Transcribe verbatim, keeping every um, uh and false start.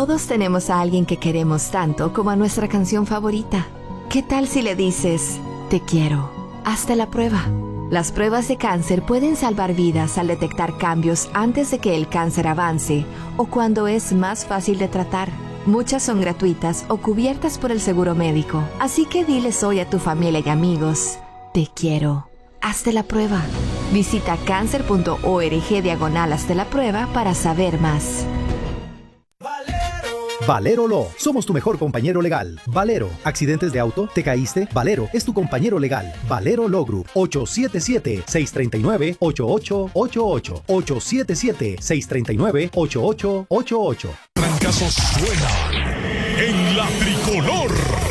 Todos tenemos a alguien que queremos tanto como a nuestra canción favorita. ¿Qué tal si le dices, te quiero? Hazte la prueba. Las pruebas de cáncer pueden salvar vidas al detectar cambios antes de que el cáncer avance o cuando es más fácil de tratar. Muchas son gratuitas o cubiertas por el seguro médico. Así que diles hoy a tu familia y amigos, te quiero. Hazte la prueba. Visita cáncer.org diagonal hazte la prueba para saber más. Valero Law, somos tu mejor compañero legal. Valero, accidentes de auto, te caíste, Valero es tu compañero legal. Valero Law Group, ocho siete siete, seis tres nueve, ocho ocho ocho ocho, ocho siete siete, seis tres nueve, ocho ocho ocho ocho. Trancazos suenan en la tricolor.